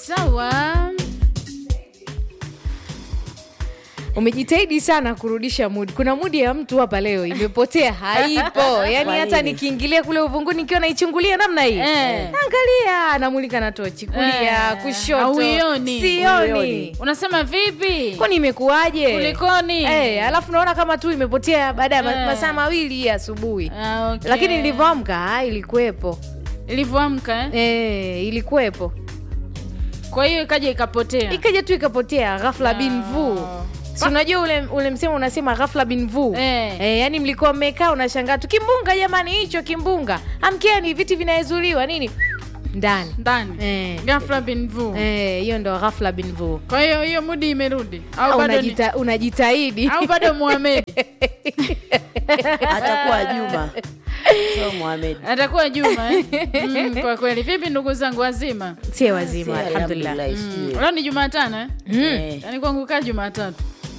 Sawa. Umejitahidi sana kurudisha mood. Kuna mood ya mtu hapa leo imepotea, haipo. Yaani hata nikiingilia kule uvunguni nikiwa naichungulia namna hii. Angalia, anamulika na tochi kulia, kushoto. Sioni. Unasema vipi? Kwani imekuaje? Kulikoni? Alafu naona kama tu imepotea baada ya masaa mawili ya asubuhi. Okay. Lakini nilivyoamka ilikuwepo. Ilivyoamka ilikuwepo. Kwa hiyo ikaja ikapotea. Ikaja tu ikapotea ghafla bin vu. Si unajua ule msemo unasema ghafla bin vu. Yaani mlikuwa mmekaa unashangaa tu kimbunga jamani hicho kimbunga. Amkeni viti vinaezuliwa nini? Ndani. Ghafla bin vu. Hiyo ndo ghafla bin vu. Kwa hiyo mudi imerudi au bado unajitahidi au bado Muhammad atakuwa Juma. So Muhammad atakuwa Juma kwa kweli. Vipi ndugu zangu wazima? Si wazima alhamdulillah. Leo ni Jumatano Yaani kwangu kaa Jumatatu.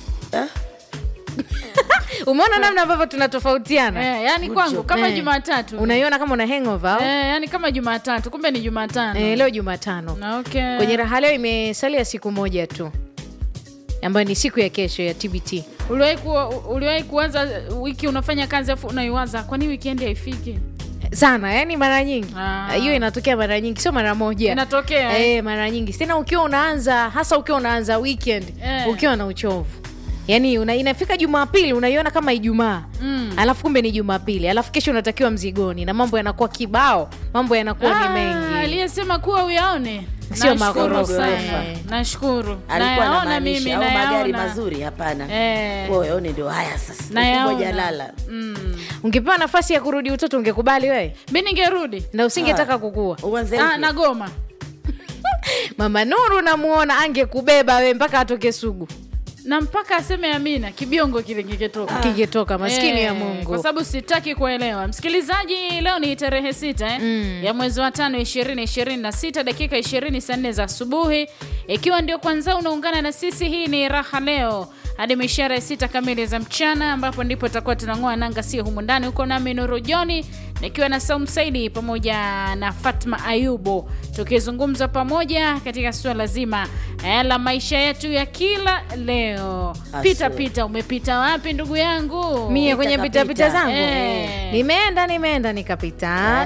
Umeona namna ambavyo tunatofautiana? Yaani kwangu kama Jumatatu. Unaiona kama una hangover? Yaani kama Jumatatu, kumbe ni Jumatano. Leo Jumatano. Okay. Kwenye raha leo imesalia siku moja tu, ambayo ni siku ya kesho ya TBT. Uliwahi kuanza wiki unafanya kazi afu unaiwaza kwa nini weekend haifiki? Sana, yani mara nyingi. Hiyo inatokea mara nyingi, sio mara moja. Inatokea. Mara nyingi. Tena ukiwa unaanza weekend, ukiwa na uchovu. Yaani inafika Jumapili unaiona kama Ijumaa. Alafu kumbe ni Jumapili. Alafu kesho unatakiwa mzigoni na mambo yanakuwa kibao, mambo yanakuwa ni mengi. Aliyesema kuwa uyaone. Sio makorogo. Nashukuru. Alikuwa na mimi na magari mazuri hapana. Wewe ndio haya sasa. Ngoja lala. Ungepewa nafasi ya kurudi utoto ungekubali wewe? Mimi ningerudi. Na usingetaka kukua. Na goma. Mama Nuru namuona angekubeba wewe mpaka atoke Sugu. Na mpaka aseme Amina kibiongo kile kingetoka maskini ya Mungu. Kwa sababu sitaki kuelewa. Msikilizaji, leo ni tarehe 6 ya mwezi wa 5 2026 dakika 24 za asubuhi. Ikiwa ndio kwanza unaungana na sisi, hii ni Raha Leo hadi mishare 6 kamili za mchana, ambapo ndipo tutakuwa tunangoa nanga sio humu ndani. Uko nami Nuru Joni nikiwa na Saum Saidi pamoja na Fatma Ayubo, tukizungumza pamoja katika swala zima la maisha yetu ya kila leo. Pita umepita wapi ndugu yangu? Mie kwenye pita zangu nimeenda nikapita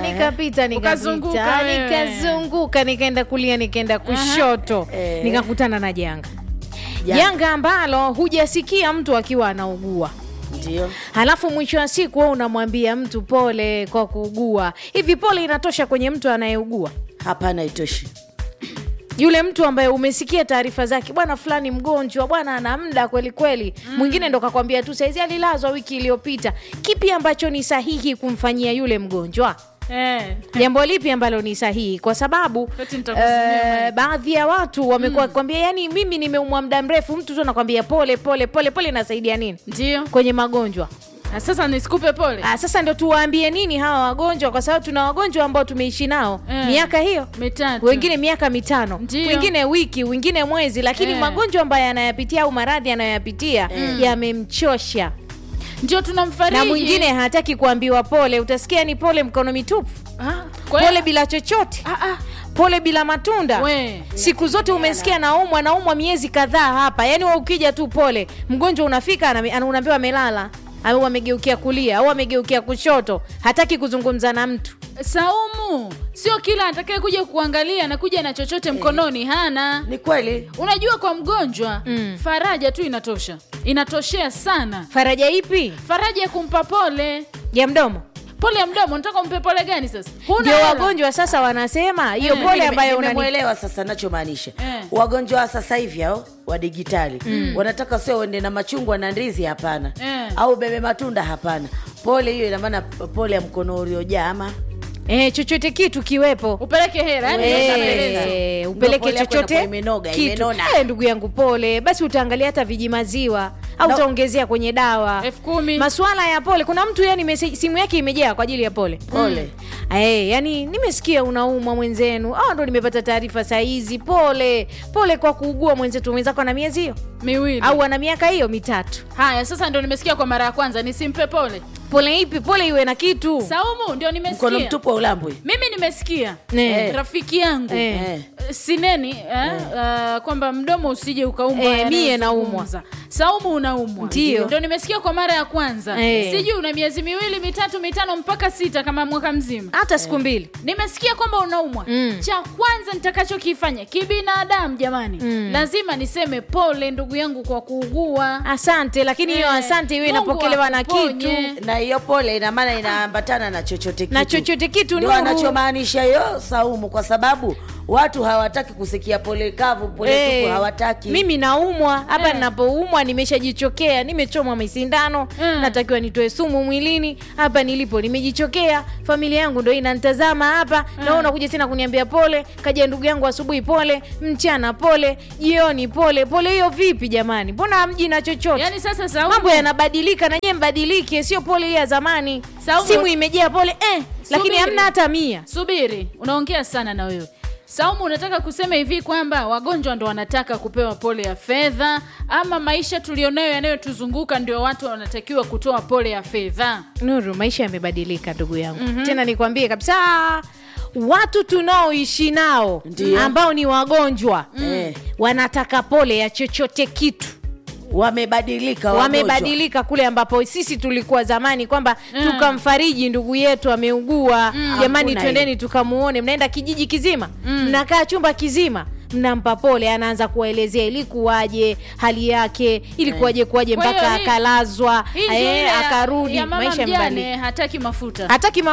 nikazunguka nikaenda kulia nikaenda kushoto nikakutana na janga ambalo hujasikia mtu akiwa anaugua. Ndio. Halafu mwisho wa siku wewe unamwambia mtu pole kwa kuugua. Hivi pole inatosha kwenye mtu anayeugua? Hapana, itoshi. Yule mtu ambaye umesikia taarifa zake, bwana fulani mgonjwa, bwana ana muda kweli kweli. Mwingine ndo kakwambia tu saizi alilazwa wiki iliyopita. Kipi ambacho ni sahihi kumfanyia yule mgonjwa? Jambo lipi ambalo ni sahihi? Kwa sababu baadhi ya watu wamekuwa kwambia, yani mimi nimeumwa muda mrefu, mtu tu anakuambia pole inasaidia nini? Ndio. Kwenye magonjwa. Sasa nisikupe pole. Sasa ndio tuwaambie nini hawa wagonjwa, kwa sababu tuna wagonjwa ambao tumeishi nao miaka hiyo mitatu, wengine miaka 5, wengine wiki, wengine mwezi, lakini magonjwa ambayo anayapitia au maradhi anayapitia yamemchosha. Ndio tunamfariji. Na mwingine hataki kuambiwa pole. Utasikia ni pole mkono mitupu. Pole bila chochote. Pole bila matunda. Siku zote umesikia naumwa miezi kadhaa hapa. Yaani wewe ukija tu pole, mgonjwa unafika unaambiwa amelala au amegeukia kulia au amegeukia kushoto, hataki kuzungumza na mtu. Saumu, sio kila atakaye kuja kuangalia na kuja na chochote mkononi hana. Ni kweli. Unajua kwa mgonjwa faraja tu inatosha. Inatoshea sana. Faraja ipi? Faraja ya kumpa pole ya mdomo. Pole ya mdomo, unataka umpe pole gani sasa? Ndio wagonjwa sasa wanasema hiyo pole ambayo unamuelewa sasa ninachomaanisha. Wagonjwa sasa hivi hao wa digitali wanataka sio uende na machungwa na ndizi hapana. Au bebe matunda hapana. Pole hiyo ina maana pole ya mkono uliojaa ama chochote kitu kiwepo. Upeleke hela, yani upeleke chochote kitu. Ndugu yangu pole. Basi utaangalia hata vijimaziwa au utaongezea kwenye dawa 10,000. Masuala ya pole, kuna mtu yani simu yake imejaa kwa ajili ya pole. Yani nimesikia unaumwa mwenzenu. Ndo nimepata taarifa saa hizi. Pole kwa kuugua mwenzetu. Mwenzako ana miezi hiyo 2 au ana miaka hiyo 3. Haya sasa ndio nimesikia kwa mara ya kwanza, nisimpe pole. Pole ipi? Pole iwe na kitu. Saumu ndio nimesikia. Mkono mtupu wa ulambwe. Mimi nimesikia rafiki yangu sineni kwamba mdomo usije ukaumwa. Mie naumwa. Saumu unaumwa. Ndio nimesikia kwa mara ya kwanza. Sijui una miezi 2, 3, 5 mpaka 6 kama mwaka mzima. Hata siku 2. Nimesikia kwamba unaumwa. Cha kwanza nitakachokifanya kibinadamu jamani, lazima niseme pole ndugu yangu kwa kuugua. Asante, lakini hiyo asante iwe inapokelewa na kitu. Na hiyo pole ina maana inaambatana na chochote kitu. Na chochote kitu ndio anachomaanisha hiyo Saumu, kwa sababu watu hawataki kusikia pole kavu, pole tupu hawataki. Mimi naumwa hapa, ninapoumwa nimeshajichokea, nimechomwa misindano, natakiwa nitoe sumu mwilini. Hapa nilipo nimejichokea, familia yangu ndio inanitazama hapa, naona kuja tena kuniambia pole. Kaja ndugu yangu asubuhi pole, mchana pole, jioni pole. Pole hiyo vipi jamani? Mbona hamji na chochote? Yaani sasa Saumu, mambo yanabadilika na nyie mbadilike, sio pole ya zamani. Simu imejaa pole lakini hamna hata 100. Subiri, unaongea sana na wewe. Saumu, unataka kusema hivi kwamba wagonjwa ndo wanataka kupewa pole ya fedha, ama maisha tulionayo yanayotuzunguka ndio watu wanatakiwa kutoa pole ya fedha? Nuru, maisha yamebadilika ndugu yangu. Tena nikwambie kabisa, watu tunaoishi nao ambao ni wagonjwa wanataka pole ya chochote kitu. Wamebadilika kule ambapo sisi tulikuwa zamani kwamba tukamfariji ndugu yetu ameugua, jamani twendeni tukamuone. Mnaenda kijiji kizima, mnakaa chumba kizima, mnampa pole, anaanza kuelezea ilikuwaje hali yake, ilikuwaje mpaka akalazwa, akarudi. Maisha mbali. Hataki mafuta,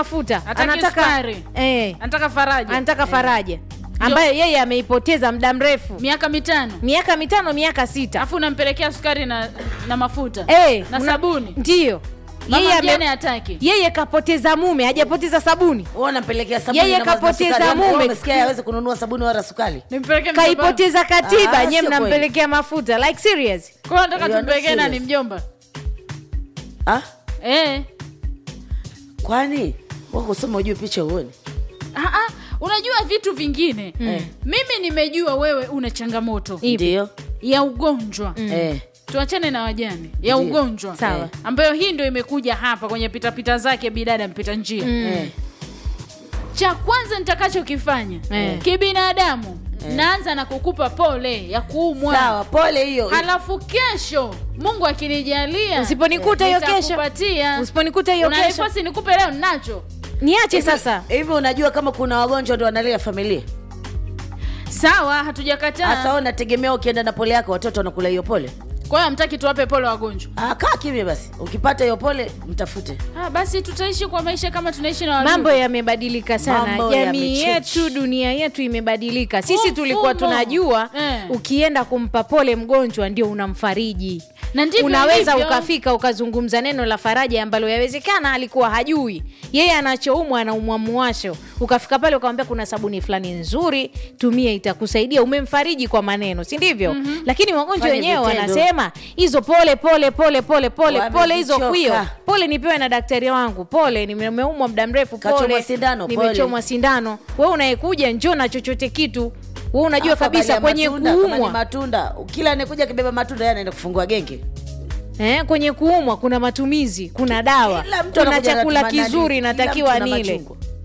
anataka faraja ambaye yeye ameipoteza muda mrefu, miaka 5, miaka 6. Afu unampelekea sukari na mafuta na sabuni. Ndio. Yeye kapoteza mume, hajapoteza sabuni. Wewe unampelekea sabuni yeye kapoteza mume. Umesikia hawezi kununua sabuni wala sukari. Kaipoteza katiba, nyewe mnampelekea mafuta. Like serious. Kwa nataka tumpelekee nani mjomba? Kwani wako soma ujue picha uone. Unajua vitu vingine. Mimi nimejua wewe una changamoto. Ndio. Ya ugonjwa. Tuachane na wajane. Ya ugonjwa. Sawa. Ambayo hii ndio imekuja hapa kwenye pita zake bidada mpita njia. Cha kwanza nitakachokifanya kibinadamu, naanza na kukupa pole ya kuumwa. Sawa, pole hiyo. Halafu kesho Mungu akinijalia, usiponikuta hiyo kesho, una nafasi nikupe leo ninacho. Niache sasa. Hivi unajua kama kuna wagonjwa ndio wanalia familia? Sawa, hatujakataa. Sasa unategemea ukienda na pole yako watoto wanakula hiyo pole? Kwa hiyo hamtaki tuwape pole wagonjwa? Kaa kimya basi. Ukipata hiyo pole mtafute. Basi tutaishi kwa maisha kama tunaishi na watu. Mambo yamebadilika sana. Jamii yetu, dunia yetu imebadilika. Sisi tulikuwa tunajua ukienda kumpa pole mgonjwa ndio unamfariji. Unaweza ukafika ukazungumza neno la faraja ambalo yawezekana alikuwa hajui. Yeye anachoumwa anaumwa muwasho. Ukafika pale ukamwambia kuna sabuni fulani nzuri, tumia itakusaidia, umemfariji kwa maneno, si ndivyo? Lakini wagonjwa wenyewe wanasema hizo pole hizo kwio. Pole nipewe na daktari wangu. Pole nimeumwa muda mrefu, pole nimechomwa sindano. Wewe unayekuja njoo na chochote kitu. Wewe unajua kabisa kwenye kuumwa matunda, kila anekuja kibeba matunda yeye anaenda kufungua genge. Kwenye kuumwa kuna matumizi, kuna dawa, kuna chakula kizuri natakiwa nile.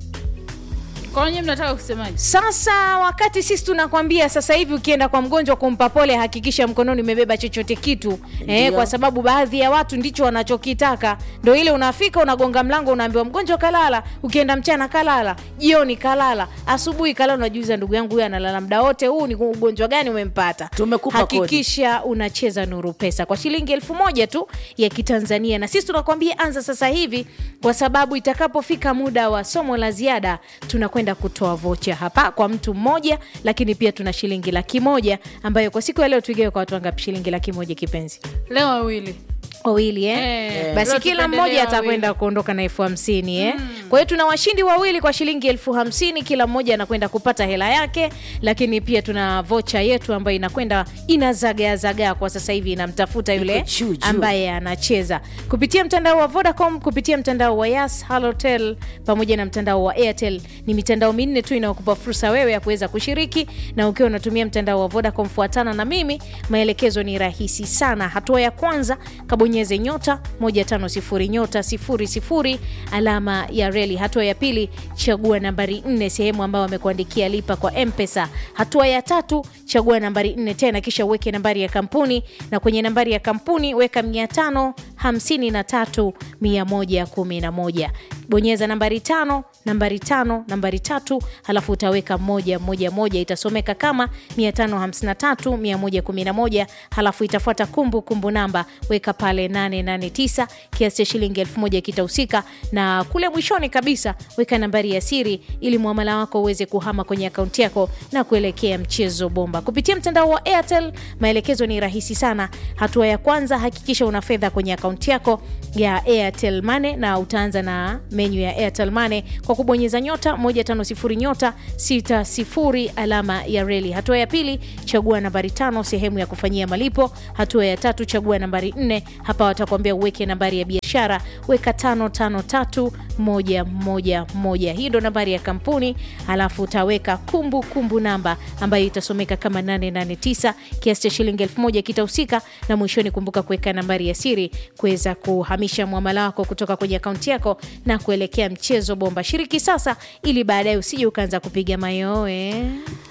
Kwa nini mnataka kusemaje? Sasa wakati sisi tunakwambia sasa hivi ukienda kwa mgonjwa kumpa pole hakikisha mkononi umebeba chochote kitu. Kwa sababu baadhi ya watu ndicho wanachokitaka. Ndio ile unafika unagonga mlango unaambiwa mgonjwa kalala, ukienda mchana kalala, jioni kalala, asubuhi kalala, unajiuliza ndugu yangu huyu analala muda wote huu ni ugonjwa gani umempata? Hakikisha unacheza Nuru Pesa kwa shilingi 1000 tu ya Kitanzania. Na sisi tunakwambia anza sasa hivi kwa sababu itakapofika muda wa somo la ziada tunakwenda kutoa vocha hapa kwa mtu mmoja, lakini pia tuna shilingi 100,000 ambayo kwa siku ya leo tuigawe kwa watu wangapi shilingi 100,000 kipenzi? Leo wawili. Basi kila mmoja atakwenda kuondoka na 50,000 Kwa hiyo tuna washindi wawili kwa shilingi 50,000, kila mmoja anakwenda kupata hela yake, lakini pia tuna vocha yetu ambayo inakwenda inazagaa kwa sasa hivi inamtafuta yule ambaye anacheza kupitia mtandao wa Vodacom, kupitia mtandao wa Yas, Halotel pamoja na mtandao wa Airtel. Ni mitandao minne tu inayokupa fursa wewe ya kuweza kushiriki, na ukiwa unatumia mtandao wa Vodacom fuatana na mimi, maelekezo ni rahisi sana. Hatua ya kwanza, kabonyeza bonyeze nyota 150 nyota 00 alama ya reli. Hatua ya pili, chagua nambari 4 sehemu ambayo wamekuandikia lipa kwa M-Pesa. Hatua ya tatu, chagua nambari 4 tena kisha uweke nambari ya kampuni, na kwenye nambari ya kampuni weka 553,111. Bonyeza nambari 5 nambari 5 nambari 3 halafu utaweka 111, itasomeka kama 553,111, halafu itafuata kumbukumbu namba, weka pale 889, kiasi cha shilingi 1000 kitahusika, na kule mwishoni kabisa weka nambari ya siri ili muamala wako uweze kuhama kwenye akaunti yako na kuelekea mchezo bomba kupitia mtandao wa Airtel. Maelekezo ni rahisi sana. Hatua ya kwanza, hakikisha una fedha kwenye akaunti yako ya Airtel Money, na utaanza na menu ya Airtel Money kwa kubonyeza nyota 150 nyota 60 alama ya reli. Hatua ya pili, chagua nambari 5 sehemu ya kufanyia malipo. Hatua ya tatu, chagua nambari 4. Hapa watakwambia uweke nambari ya biashara, weka 553111. Hii ndo nambari ya kampuni, halafu utaweka kumbukumbu namba ambayo itasomeka kama 889, kiasi cha shilingi 1000 kitahusika, na mwishoni kumbuka kuweka nambari ya siri kuweza kuhamisha muamala wako kutoka kwenye akaunti yako na kuelekea mchezo bomba. Shiriki sasa ili baadaye usije ukaanza kupiga mayowe.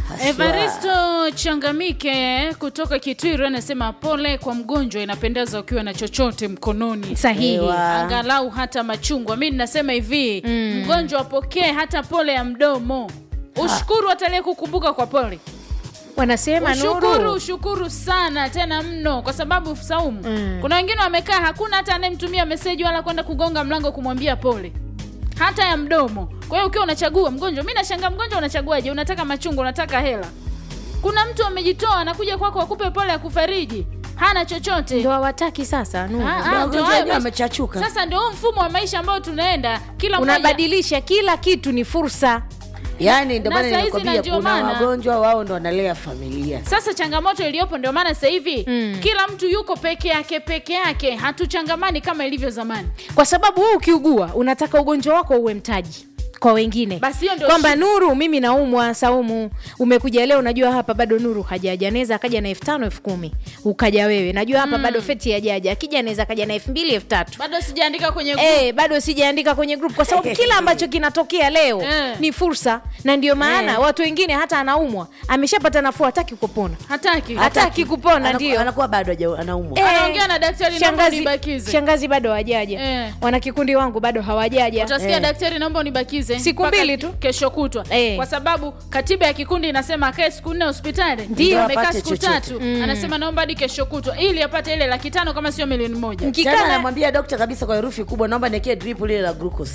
Evaristo Changamike kutoka Kitwiru anasema pole kwa mgonjwa, inapendeza ukiwa na chochote mkononi. Sahihi. Angalau hata machungwa. Mimi ninasema hivi, mgonjwa apokee hata pole ya mdomo. Ushukuru atalie kukumbuka kwa pole. Wanasema Nuru, ushukuru sana tena mno, kwa sababu Saumu, kuna wengine wamekaa hakuna hata anemtumia message wala kwenda kugonga mlango kumwambia pole, hata ya mdomo. Kwa hiyo ukiwa unachagua mgonjwa, mimi nashangaa mgonjwa unachaguaje? Unataka machungwa, unataka hela? Kuna mtu amejitoa anakuja kwako akupe pole ya kufariji, hana chochote. ndio hawataki sasa Nuru. Mgonjwa amechachuka. Sasa ndio mfumo wa maisha ambao tunaenda, kila mmoja unabadilisha, kila kitu ni fursa. Yaani ndio maana saizi nilikwambia kuna wagonjwa wao ndo wanalea familia. Sasa changamoto iliyopo ndio maana sasa hivi kila mtu yuko peke yake, hatuchangamani kama ilivyo zamani. Kwa sababu wewe ukiugua unataka ugonjwa wako uwe mtaji kwa wengine. Basi hiyo ndio kwamba Nuru, mimi naumwa, Saumu umekuja leo, najua hapa bado Nuru hajaja, anaweza akaja na 5,000 10,000. Ukaja wewe, najua hapa bado Feti hajaja, akija anaweza akaja na 2,000 3,000. Bado sijaandika kwenye group. Bado sijaandika kwenye group kwa sababu kila ambacho kinatokea leo ni fursa, na ndio maana watu wengine hata anaumwa, ameshapata nafuu, hataki kupona. Hataki kupona, ndio. Anakuwa bado anaumwa. Anaongea na daktari, naomba unibakize. Shangazi bado hawajaja. Wana kikundi wangu bado hawajaja. Utasikia daktari, naomba unibakize. Siku 2 tu kesho kutwa. Kwa sababu katiba ya kikundi inasema akae siku 4 hospitali. Ndio amekaa siku 3. Anasema naomba hadi kesho kutwa ili apate ile 500,000 kama sio milioni 1. Tena anamwambia daktari kabisa kwa herufi kubwa, naomba niwekee drip ile la glucose.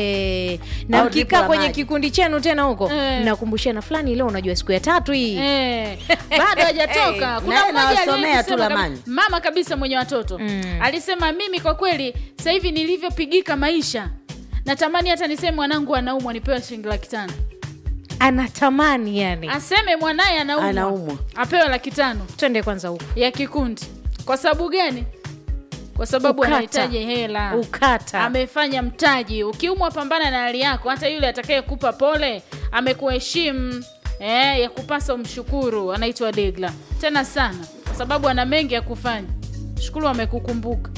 Na mkikaa kwenye kikundi chenu tena huko, nakumbushana fulani leo unajua siku ya 3 hii. Bado hajatoka. Kuna mmoja aliyesema mama kabisa mwenye watoto. Alisema mimi kwa kweli sasa hivi nilivyopigika maisha, natamani hata niseme mwanangu anaumwa nipewe shilingi 500,000. Anatamani yani aseme mwanae anaumwa apewe 500,000. Twende kwanza huko ya kikundi. Kwa sababu gani? Kwa sababu anahitaji hela. Amefanya mtaji. Ukiumwa pambana na hali yako, hata yule atakayekupa pole amekuheshimu, ya kupasa umshukuru. Anaitwa Degla. Tena sana kwa sababu ana mengi ya kufanya. Shukuru amekukumbuka.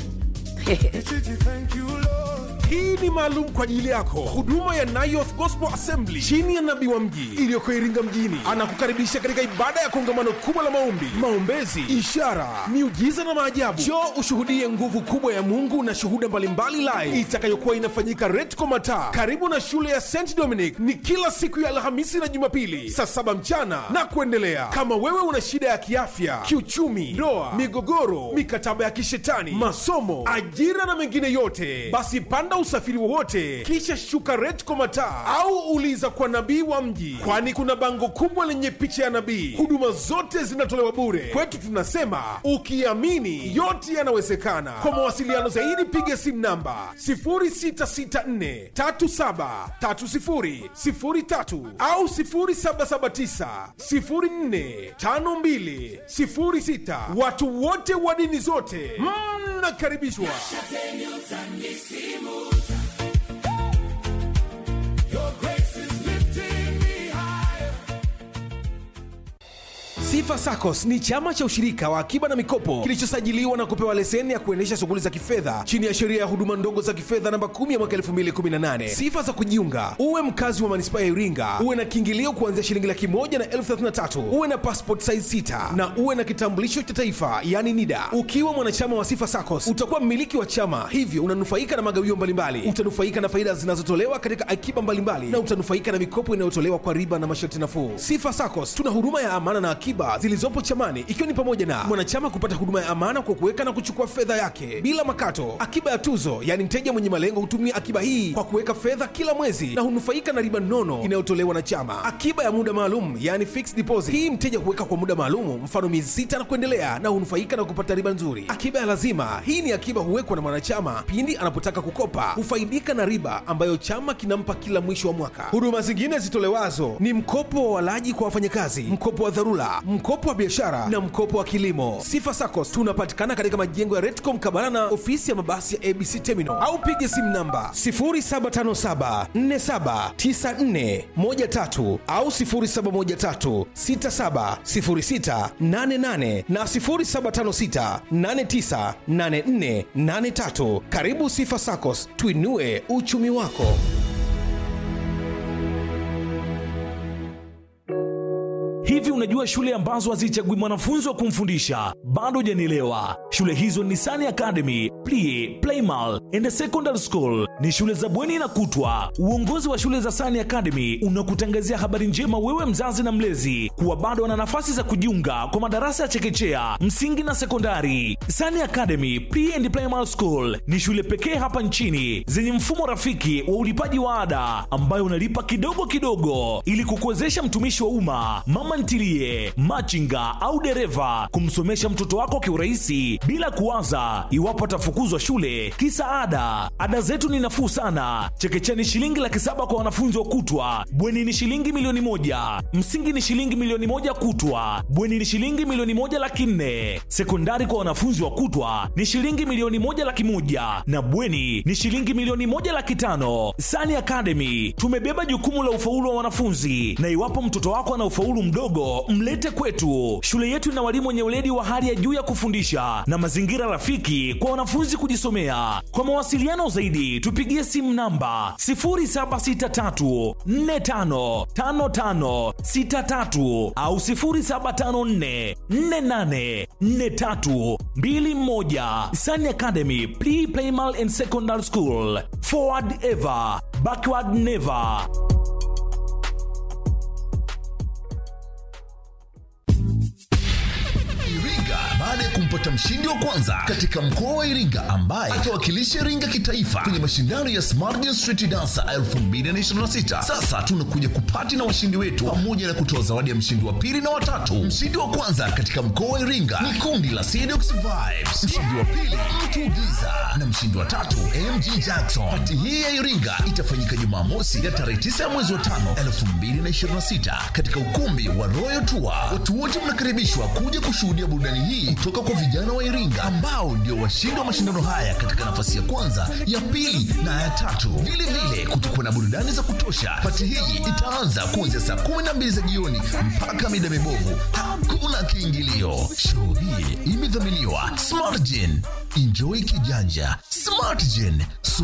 Hii ni maalum kwa ajili yako. Huduma ya Nayoth Gospel Assembly chini ya nabii wa mji iliyoko Iringa mjini anakukaribisha katika ibada ya kongamano kubwa la maombi, maombezi, ishara, miujiza na maajabu. Njoo ushuhudie nguvu kubwa ya Mungu na shuhuda mbalimbali live itakayokuwa inafanyika Retco Mataa karibu na shule ya St Dominic. Ni kila siku ya Alhamisi na Jumapili saa 7 mchana na kuendelea. Kama wewe una shida ya kiafya, kiuchumi, ndoa, migogoro, mikataba ya kishetani, masomo, ajira na mengine yote, basi panda usafiri wowote kisha shuka Retco Mataa au uliza kwa nabii wa mji, kwani kuna bango kubwa lenye picha ya nabii. Huduma zote zinatolewa bure. Kwetu tunasema ukiamini yote yanawezekana. Kwa mawasiliano zaidi piga simu namba 0664373003 au 0779045206. Watu wote wa dini zote mnakaribishwa. Sifa SACCOS ni chama cha ushirika wa akiba na mikopo kilichosajiliwa na kupewa leseni ya kuendesha shughuli za kifedha chini ya sheria ya huduma ndogo za kifedha namba 10 ya mwaka 2018. Sifa za kujiunga: uwe mkazi wa manispaa ya Iringa, uwe na kiingilio kuanzia shilingi 100,000 na 33,000, uwe na passport size 6 na uwe na kitambulisho cha taifa yani NIDA. Ukiwa mwanachama wa Sifa SACCOS utakuwa mmiliki wa chama, hivyo unanufaika na magawio mbalimbali, utanufaika na faida zinazotolewa katika akiba mbalimbali na utanufaika na mikopo inayotolewa kwa riba na masharti nafuu. Sifa SACCOS tuna huduma ya amana na akiba zilizopo chamani, ikiwa ni pamoja na mwanachama kupata huduma ya amana kwa kuweka na kuchukua fedha yake bila makato, akiba ya tuzo, yani mteja mwenye malengo hutumia akiba hii kwa kuweka fedha kila mwezi na hunufaika na riba nono inayotolewa na chama, akiba ya muda maalum, yani fixed deposit, hii mteja huweka kwa muda maalum, mfano miezi 6 na kuendelea, na hunufaika na kupata riba nzuri. Akiba ya lazima, hii ni akiba huwekwa na mwanachama pindi anapotaka kukopa, hufaidika na riba ambayo chama kinampa kila mwisho wa mwaka. Huduma zingine zitolewazo ni mkopo wa walaji kwa wafanyakazi, mkopo wa dharura, mkopo wa biashara na mkopo wa kilimo. Sifa SACCOS tunapatikana katika majengo ya Redcom Kabala na ofisi ya mabasi ya ABC Terminal, au piga simu namba 0757479413 au 0713670688 na 0756898483. Karibu Sifa SACCOS, tuinue uchumi wako. Hivi unajua shule ambazo hazichagui mwanafunzi wa kumfundisha? Bado hujanielewa. Shule hizo ni Sani Academy, Playmal and Secondary School. Ni shule za bweni na kutwa. Uongozi wa shule za Sani Academy unakutangazia habari njema wewe mzazi na mlezi kuwa bado wana nafasi za kujiunga kwa madarasa ya chekechea, msingi na sekondari. Sani Academy Pre and Primary School ni shule pekee hapa nchini zenye mfumo rafiki wa ulipaji wa ada ambayo unalipa kidogo kidogo ili kukuwezesha mtumishi wa umma, mama ntilie, machinga au dereva kumsomesha mtoto wako kiurahisi bila kuwaza iwapo atafukuzwa shule kisa ada. Ada zetu ni nafuu sana. Chekechea ni shilingi 700,000 kwa wanafunzi wa kutwa, bweni ni shilingi 1,000,000, msingi ni shilingi 1,000,000 kutwa, bweni ni shilingi 1,400,000, sekondari kwa wanafunzi wa kutwa ni shilingi 1,100,000 na bweni ni shilingi 1,500,000. Sani Academy tumebeba jukumu la ufaulu wa wanafunzi, na iwapo mtoto wako ana ufaulu mdogo, mlete kwetu. Shule yetu ina walimu wenye weledi wa hali ya juu ya kufundisha na mazingira rafiki kwa wanafunzi kujisomea. Kwa mawasiliano zaidi tupigie simu namba 0763455563 au 0754484321. Sani Academy Pre-Primal and Secondary School. Forward ever, backward never. Iringa, baada ya kumpata mshindi wa kwanza katika mkoa wa Iringa ambaye atawakilisha Iringa kitaifa kwenye mashindano ya Smart Street Dancer 2026. Sasa tunakuja kupati na washindi wetu pamoja na kutoa zawadi ya mshindi wa pili na watatu. Mshindi wa kwanza katika mkoa wa Iringa ni kundi la Sedox Vibes, mshindi wa pili Mtu Giza na mshindi wa tatu MG Jackson. Pati hii ya Iringa itafanyika Jumamosi ya tarehe 9 ya mwezi wa 5 2026 katika ukumbi wa Royal Tour. Watu wote mnakaribishwa kuja kushuhudia burudani hii kutoka kwa vijana wa Iringa ambao ndio washindi wa mashindano haya katika nafasi ya kwanza, ya pili na ya tatu. Vile vile kutakuwa na burudani za kutosha. Pati hii itaanza kuanzia saa 12 za jioni mpaka mida mibovu. Hakuna kiingilio. Show hii imedhaminiwa Smartgen. Enjoy kijanja. Smartgen.